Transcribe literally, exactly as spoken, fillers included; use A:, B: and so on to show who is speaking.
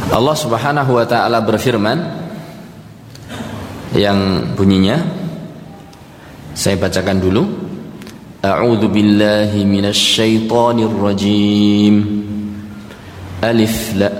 A: Allah Subhanahu wa taala berfirman yang bunyinya, saya bacakan dulu. A'udzu billahi minasy syaithanir rajim. Alif lam